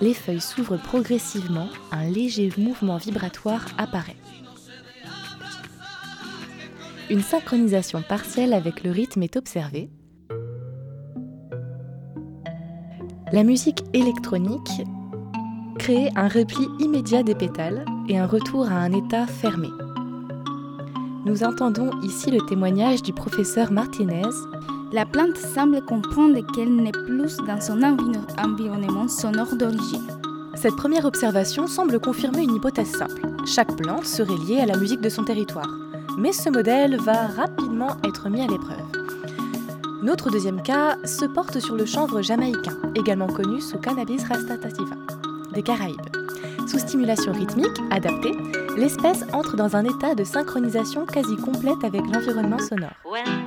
les feuilles s'ouvrent progressivement, un léger mouvement vibratoire apparaît. Une synchronisation partielle avec le rythme est observée. La musique électronique crée un repli immédiat des pétales et un retour à un état fermé. Nous entendons ici le témoignage du professeur Martinez. La plante semble comprendre qu'elle n'est plus dans son environnement sonore d'origine. Cette première observation semble confirmer une hypothèse simple. Chaque plante serait liée à la musique de son territoire. Mais ce modèle va rapidement être mis à l'épreuve. Notre deuxième cas se porte sur le chanvre jamaïcain, également connu sous Cannabis rastasativa, des Caraïbes. Sous stimulation rythmique adaptée, l'espèce entre dans un état de synchronisation quasi complète avec l'environnement sonore.